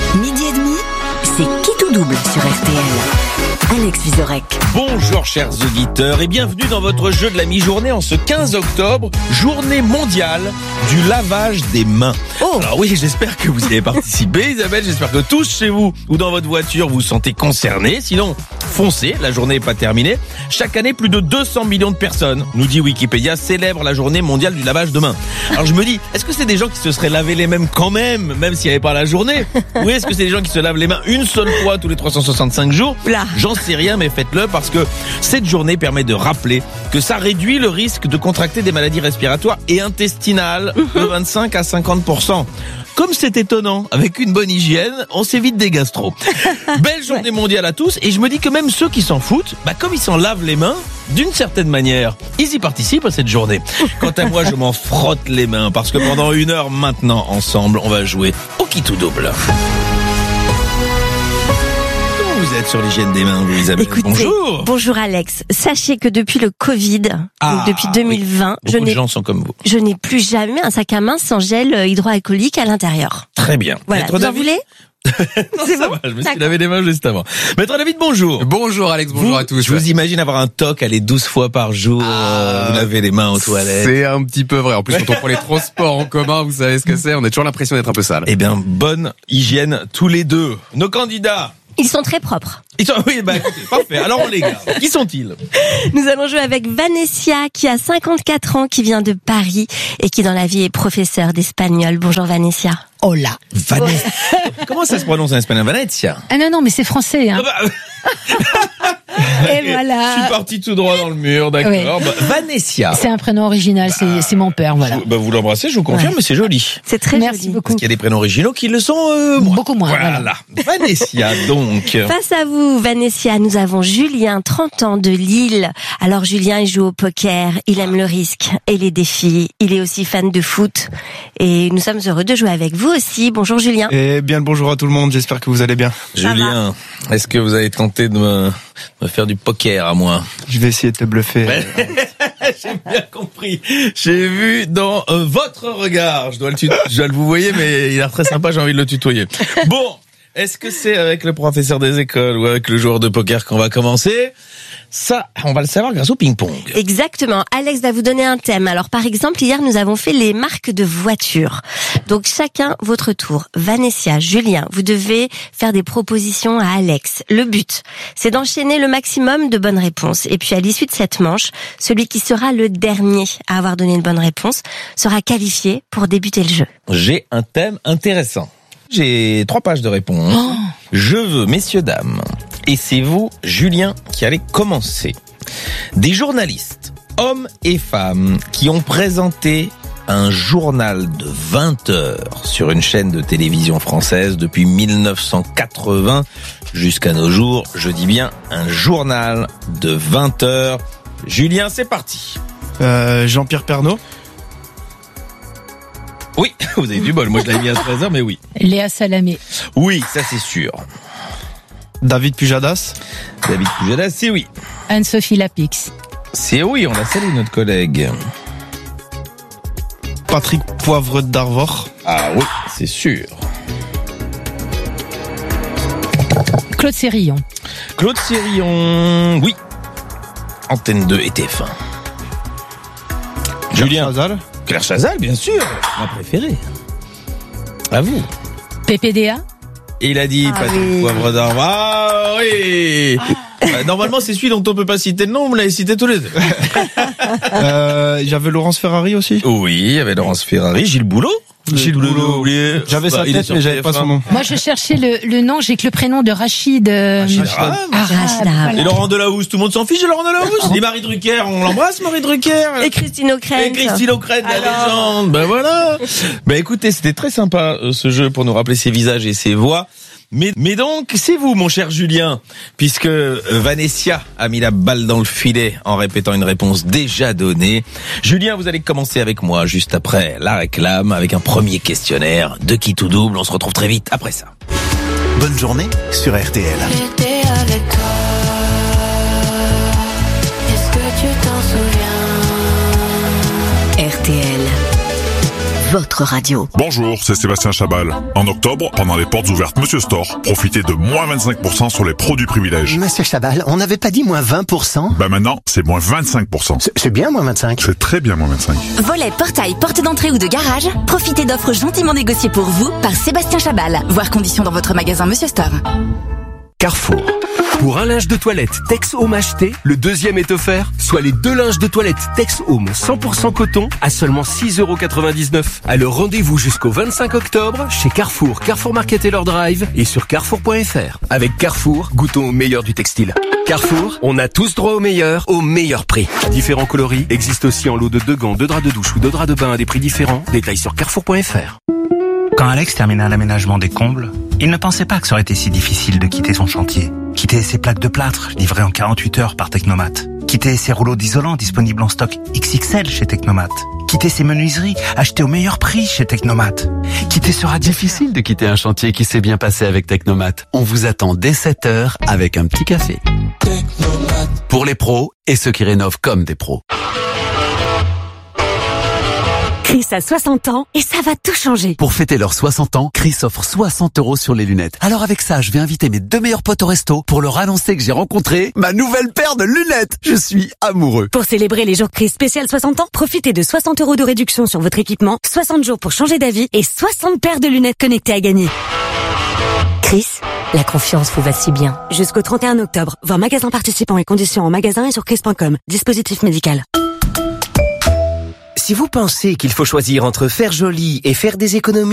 Midi et demi, c'est Qui tout double sur RTL. Alex Vizorek. Bonjour chers auditeurs et bienvenue dans votre jeu de la mi-journée en ce 15 octobre, journée mondiale du lavage des mains. Alors oui, j'espère que vous y avez participé Isabelle, j'espère que tous chez vous ou dans votre voiture vous vous sentez concernés, sinon foncez, la journée n'est pas terminée. Chaque année, plus de 200 millions de personnes, nous dit Wikipédia, célèbrent la journée mondiale du lavage de mains. Alors je me dis, est-ce que c'est des gens qui se seraient lavés les mains quand même s'il n'y avait pas la journée? Ou est-ce que c'est des gens qui se lavent les mains une seule fois tous les 365 jours? J'en sais rien, mais faites-le parce que cette journée permet de rappeler que ça réduit le risque de contracter des maladies respiratoires et intestinales de 25 à 50%. Comme c'est étonnant, avec une bonne hygiène, on s'évite des gastro. Belle journée mondiale à tous, et je me dis que même ceux qui s'en foutent, comme ils s'en lavent les mains, d'une certaine manière, ils y participent à cette journée. Quant à moi, je m'en frotte les mains, parce que pendant 1 heure maintenant, ensemble, on va jouer au Qui tout double. Vous êtes sur l'hygiène des mains, vous Isabelle. Écoutez, bonjour. Bonjour Alex. Sachez que depuis le Covid, donc depuis 2020, beaucoup de gens sont comme vous. je n'ai plus jamais un sac à main sans gel hydroalcoolique à l'intérieur. Très bien. Voilà. Maître Vous en David voulez? Non, C'est ça bon va, je me suis D'accord. lavé les mains juste avant. Maître David, bonjour. Bonjour Alex, bonjour à tous. Je vous imagine avoir un toc, aller 12 fois par jour, vous lavez les mains aux toilettes. C'est un petit peu vrai. En plus, quand on prend les transports en commun, vous savez ce que c'est. On a toujours l'impression d'être un peu sale. Eh bien, bonne hygiène tous les deux. Nos candidats. Ils sont très propres. Oui, écoutez, parfait. Alors on les garde. Qui sont-ils? Nous allons jouer avec Vanessa qui a 54 ans, qui vient de Paris et qui dans la vie est professeure d'espagnol. Bonjour Vanessa. Hola. Vanessa. Comment ça se prononce en espagnol? Vanessa. Ah non, mais c'est français. Hein. Et Je voilà. suis parti tout droit dans le mur, d'accord. Oui. Vanessa. C'est un prénom original, c'est mon père, voilà. Vous l'embrassez, je vous confirme, mais c'est joli. C'est très Merci joli. beaucoup. Parce qu'il y a des prénoms originaux qui le sont moins. Beaucoup moins, Voilà. Vanessa, donc. Face à vous, Vanessa, nous avons Julien, 30 ans, de Lille. Alors Julien, il joue au poker, il aime le risque et les défis. Il est aussi fan de foot. Et nous sommes heureux de jouer avec vous aussi. Bonjour Julien. Et bien le bonjour à tout le monde, j'espère que vous allez bien. Julien, est-ce que vous avez tenté de me faire du poker à moi? Je vais essayer de te bluffer. J'ai bien compris. J'ai vu dans votre regard. Je dois le vous voyez, mais il a l'air très sympa, j'ai envie de le tutoyer. Bon, est-ce que c'est avec le professeur des écoles ou avec le joueur de poker qu'on va commencer? Ça, on va le savoir grâce au ping-pong. Exactement. Alex va vous donner un thème. Alors, par exemple, hier, nous avons fait les marques de voitures. Donc, chacun votre tour. Vanessa, Julien, vous devez faire des propositions à Alex. Le but, c'est d'enchaîner le maximum de bonnes réponses. Et puis, à l'issue de cette manche, celui qui sera le dernier à avoir donné une bonne réponse sera qualifié pour débuter le jeu. J'ai un thème intéressant. J'ai 3 pages de réponses. Je veux, messieurs, dames, et c'est vous, Julien, qui allez commencer. Des journalistes, hommes et femmes, qui ont présenté un journal de 20 heures sur une chaîne de télévision française depuis 1980 jusqu'à nos jours. Je dis bien un journal de 20 heures. Julien, c'est parti. Jean-Pierre Pernaut. Oui, vous avez du bol. Moi, je l'avais mis à 13 heures, mais oui. Léa Salamé. Oui, ça c'est sûr. David Pujadas. David Pujadas, c'est oui. Anne-Sophie Lapix. C'est oui, on a salué notre collègue. Patrick Poivre d'Arvor. Ah oui, c'est sûr. Claude Sérillon. Claude Sérillon, oui. Antenne 2 et TF1. Julien. Chazal. Claire Chazal, bien sûr. Ma préférée. À vous. PPDA. Et il a dit Patrick oui. Poivre d'Arvor. Ah oui. Normalement, c'est celui dont on peut pas citer le nom, vous l'avez cité tous les deux. J'avais Laurence Ferrari aussi. Oui, il y avait Laurence Ferrari, Gilles Boulot. Gilles Boulot. oublié. J'avais sa Il est tête sur mais j'avais pas TF1. son nom. Moi, je cherchais le nom, j'ai que le prénom de Rachid. Rachid Arabe. Rachid. Et Laurent Delahousse, tout le monde s'en fiche de Laurent Delahousse. Et Marie Drucker, on l'embrasse, Marie Drucker. Et Christine O'Krent. Et Christine O'Krent, la légende. Ben voilà. Ben écoutez, c'était très sympa ce jeu pour nous rappeler ses visages et ses voix. Mais donc, c'est vous, mon cher Julien, puisque Vanessa a mis la balle dans le filet en répétant une réponse déjà donnée. Julien, vous allez commencer avec moi juste après la réclame, avec un premier questionnaire de Qui tout double. On se retrouve très vite après ça. Bonne journée sur RTL. J'étais avec toi. Est-ce que tu t'en souviens? RTL. votre radio. Bonjour, c'est Sébastien Chabal. En octobre, pendant les portes ouvertes Monsieur Store, profitez de moins 25% sur les produits privilèges. Monsieur Chabal, on n'avait pas dit moins 20%? Maintenant, c'est moins 25%. C'est bien moins 25. C'est très bien moins 25. Volet, portail, porte d'entrée ou de garage, profitez d'offres gentiment négociées pour vous par Sébastien Chabal. Voir conditions dans votre magasin Monsieur Store. Carrefour. Pour un linge de toilette Tex Home acheté, le deuxième est offert, soit les 2 linges de toilette Tex Home 100% coton à seulement 6,99 €. Alors rendez-vous jusqu'au 25 octobre chez Carrefour, Carrefour Market et leur drive et sur carrefour.fr. Avec Carrefour, goûtons au meilleur du textile. Carrefour, on a tous droit au meilleur prix. Différents coloris existent aussi en lot de 2 gants, 2 draps de douche ou 2 draps de bain à des prix différents. Détails sur carrefour.fr. Quand Alex termina l'aménagement des combles, il ne pensait pas que ça aurait été si difficile de quitter son chantier. Quitter ses plaques de plâtre, livrées en 48 heures par Technomat. Quitter ses rouleaux d'isolant disponibles en stock XXL chez Technomat. Quitter ses menuiseries, achetées au meilleur prix chez Technomat. Quitter ce radio. Difficile de quitter un chantier qui s'est bien passé avec Technomat. On vous attend dès 7 h avec un petit café. Technomat. Pour les pros et ceux qui rénovent comme des pros. Chris a 60 ans et ça va tout changer. Pour fêter leurs 60 ans, Chris offre 60 € sur les lunettes. Alors avec ça, je vais inviter mes 2 meilleurs potes au resto pour leur annoncer que j'ai rencontré ma nouvelle paire de lunettes. Je suis amoureux. Pour célébrer les jours Chris spécial 60 ans, profitez de 60 € de réduction sur votre équipement, 60 jours pour changer d'avis et 60 paires de lunettes connectées à gagner. Chris, la confiance vous va si bien. Jusqu'au 31 octobre, voir magasin participant et conditions en magasin et sur chris.com. Dispositif médical. Si vous pensez qu'il faut choisir entre faire joli et faire des économies,